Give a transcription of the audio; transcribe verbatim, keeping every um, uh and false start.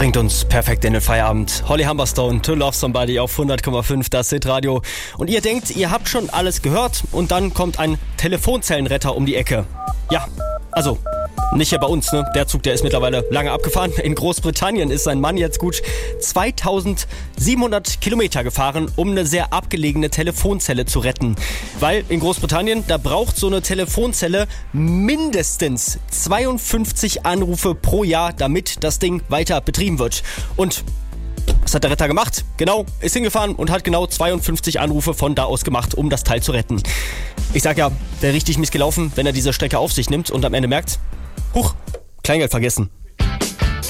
Bringt uns perfekt in den Feierabend. Holly Humberstone, To Love Somebody auf hundert Komma fünf, das Hit-Radio. Und ihr denkt, ihr habt schon alles gehört und dann kommt ein Telefonzellenretter um die Ecke. Ja, also nicht hier bei uns, ne? Der Zug, der ist mittlerweile lange abgefahren. In Großbritannien ist ein Mann jetzt gut zweitausendsiebenhundert Kilometer gefahren, um eine sehr abgelegene Telefonzelle zu retten. Weil in Großbritannien, da braucht so eine Telefonzelle mindestens zweiundfünfzig Anrufe pro Jahr, damit das Ding weiter betrieben wird. Und was hat der Retter gemacht? Genau, ist hingefahren und hat genau zweiundfünfzig Anrufe von da aus gemacht, um das Teil zu retten. Ich sag ja, wäre richtig mies gelaufen, wenn er diese Strecke auf sich nimmt und am Ende merkt, huch, Kleingeld vergessen.